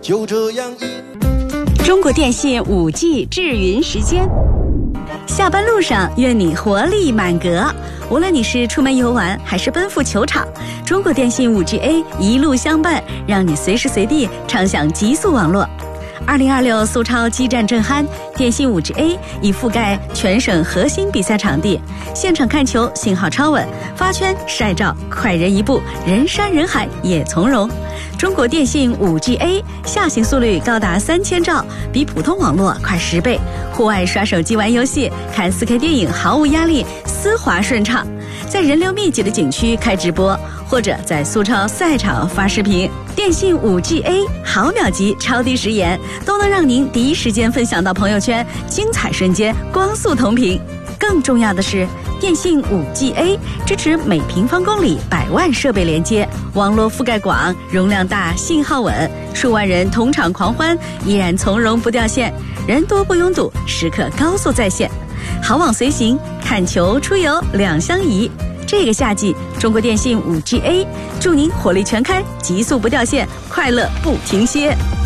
就这样中国电信5G 智云时间。下班路上，愿你活力满格。无论你是出门游玩还是奔赴球场，中国电信5G一路相伴，让你随时随地畅享极速网络。2026苏超激战正酣，电信5G已覆盖全省核心比赛场地，现场看球信号超稳，发圈晒照快人一步，人山人海也从容。中国电信5G下行速率高达3000兆，比普通网络快10倍。户外刷手机玩游戏，看4K 电影毫无压力，丝滑顺畅。在人流密集的景区开直播，或者在苏超赛场发视频，电信5G毫秒级超低时延都能让您第一时间分享到朋友圈，精彩瞬间光速同屏。更重要的是，电信5G支持每平方公里100万设备连接，网络覆盖广，容量大，信号稳，数万人同场狂欢，依然从容不掉线，人多不拥堵，时刻高速在线，好网随行，看球出游两相宜。这个夏季，中国电信5G祝您火力全开，极速不掉线，快乐不停歇。